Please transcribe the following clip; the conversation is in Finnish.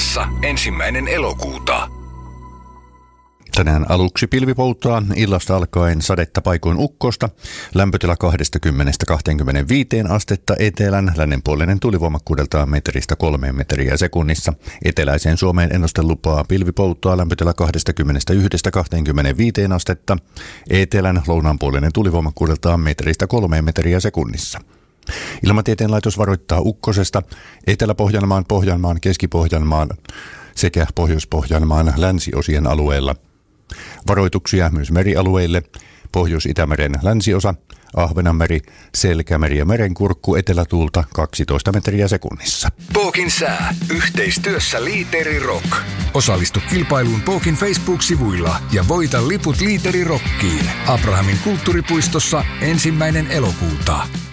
Pohjois-Karjalassa 1. elokuuta. Tänään aluksi pilvipoutaa, illasta alkaen sadetta paikoin ukkosta, lämpötila 20-25 astetta etelän, lännenpuolinen tulivoimakkuudeltaan metristä 3 metriä sekunnissa. Eteläiseen Suomeen ennustelupaa pilvipoutaa, lämpötila 21-25 astetta, etelän lounaanpuolinen tulivoimakkuudeltaan metristä 3 metriä sekunnissa. Ilmatieteen laitos varoittaa ukkosesta Etelä-Pohjanmaan, Pohjanmaan, Keski-Pohjanmaan sekä Pohjois-Pohjanmaan länsiosien alueella. Varoituksia myös merialueille: Pohjois-Itämeren länsiosa, Ahvenanmeri, Selkämeri ja Merenkurkku, etelätuulta 12 metriä sekunnissa. Pookin sää. Yhteistyössä Liiteri Rock. Osallistu kilpailuun Pookin Facebook-sivuilla ja voita liput Liiteri Rockiin Abrahamin kulttuuripuistossa 1. elokuuta.